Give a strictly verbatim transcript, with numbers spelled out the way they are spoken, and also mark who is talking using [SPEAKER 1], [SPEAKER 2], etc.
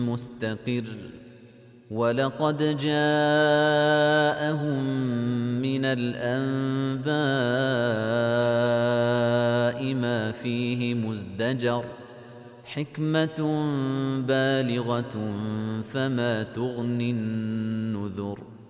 [SPEAKER 1] مستقر ولقد جاءهم من الأنباء ما فيه مزدجر حكمة بالغة فما تغني النذر